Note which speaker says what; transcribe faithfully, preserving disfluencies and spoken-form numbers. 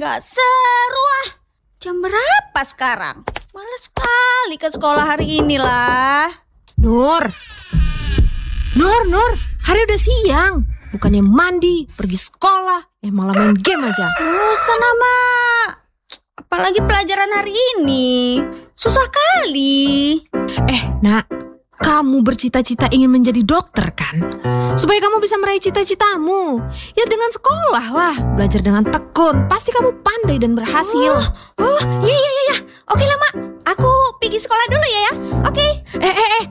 Speaker 1: Nggak seru ah. Jam berapa sekarang? Males sekali ke sekolah hari ini lah.
Speaker 2: Nur, Nur, Nur, hari udah siang. Bukannya mandi, pergi sekolah, eh malah main game aja.
Speaker 1: Bosan ama. Apalagi pelajaran hari ini. Susah kali.
Speaker 2: Eh, Nak, kamu bercita-cita ingin menjadi dokter kan? Supaya kamu bisa meraih cita-citamu. Ya dengan sekolah lah, belajar dengan tekun. Pasti kamu pandai dan berhasil.
Speaker 1: Oh, oh iya, iya, iya. Oke lah, Mak. Aku pergi sekolah dulu ya, ya. Oke.
Speaker 2: Eh, eh, eh,